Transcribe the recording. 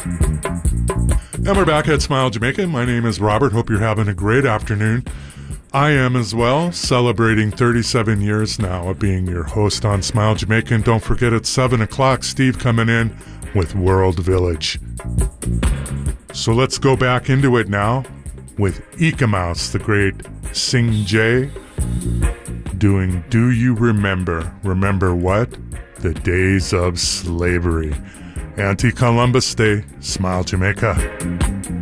And we're back at Smile Jamaica. My name is Robert. Hope you're having a great afternoon. I am as well, celebrating 37 years now of being your host on Smile Jamaica. And don't forget at 7 o'clock, Steve coming in with World Village. So let's go back into it now with Eek-A-Mouse, the great Sing J, doing Do You Remember? Remember what? The days of slavery. Anti-Columbus Day, Smile Jamaica.